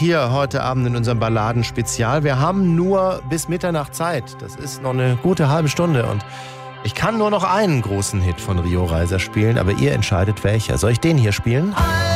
hier heute Abend in unserem Balladen-Spezial. Wir haben nur bis Mitternacht Zeit. Das ist noch eine gute halbe Stunde und ich kann nur noch einen großen Hit von Rio Reiser spielen, aber ihr entscheidet welcher. Soll ich den hier spielen?